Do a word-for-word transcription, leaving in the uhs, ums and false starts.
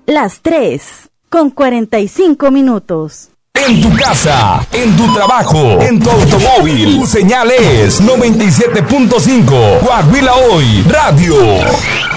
las tres con cuarenta y cinco minutos. En tu casa, en tu trabajo, en tu automóvil, tu señal es noventa y siete punto cinco. Coahuila Hoy Radio.